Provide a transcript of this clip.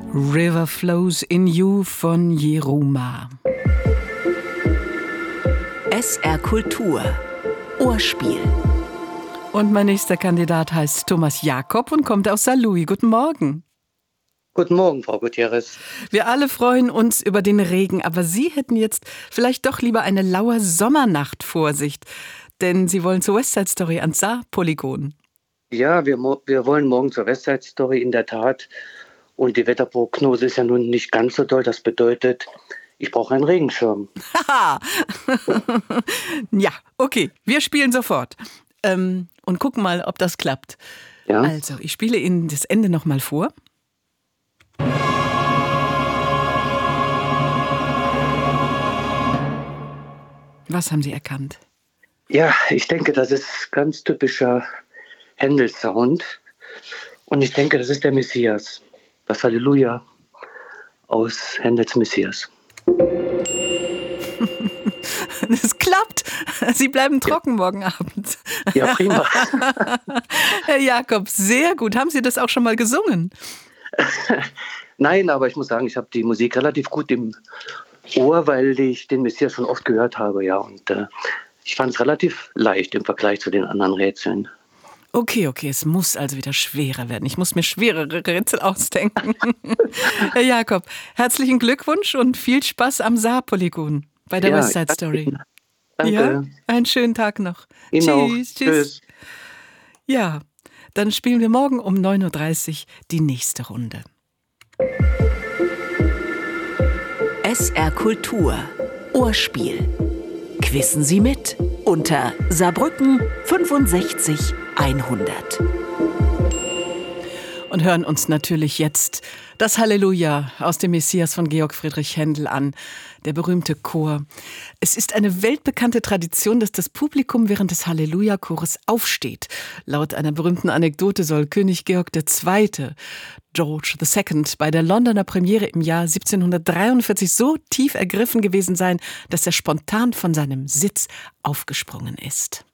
River Flows in You von Jeruma. SR Kultur. Ohrspiel. Und mein nächster Kandidat heißt Thomas Jakob und kommt aus Saarlouis. Guten Morgen. Guten Morgen, Frau Gutierrez. Wir alle freuen uns über den Regen, aber Sie hätten jetzt vielleicht doch lieber eine laue Sommernacht Vorsicht, denn Sie wollen zur West Side Story ans Saarpolygon. Ja, wir wollen morgen zur West Side Story, in der Tat. Und die Wetterprognose ist ja nun nicht ganz so doll. Das bedeutet, ich brauche einen Regenschirm. Haha. Ja, okay, wir spielen sofort. Und gucken mal, ob das klappt. Ja? Also, ich spiele Ihnen das Ende nochmal vor. Was haben Sie erkannt? Ja, ich denke, das ist ganz typischer Händel-Sound. Und ich denke, das ist der Messias. Das Halleluja aus Händels Messias. Das klappt. Sie bleiben trocken morgen Abend. Ja, prima. Herr Jakob, sehr gut. Haben Sie das auch schon mal gesungen? Nein, aber ich muss sagen, ich habe die Musik relativ gut im Ohr, weil ich den Messias schon oft gehört habe. Ja, und ich fand es relativ leicht im Vergleich zu den anderen Rätseln. Okay, es muss also wieder schwerer werden. Ich muss mir schwerere Rätsel ausdenken. Herr Jakob, herzlichen Glückwunsch und viel Spaß am Saarpolygon bei der West Side Story. Danke. Ja, einen schönen Tag noch. Ihnen Tschüss. Ja, dann spielen wir morgen um 9.30 Uhr die nächste Runde. SR Kultur. Ohrspiel. Quissen Sie mit unter Saarbrücken 65 100. Und hören uns natürlich jetzt das Halleluja aus dem Messias von Georg Friedrich Händel an, der berühmte Chor. Es ist eine weltbekannte Tradition, dass das Publikum während des Halleluja-Chores aufsteht. Laut einer berühmten Anekdote soll König Georg II., George II., bei der Londoner Premiere im Jahr 1743 so tief ergriffen gewesen sein, dass er spontan von seinem Sitz aufgesprungen ist.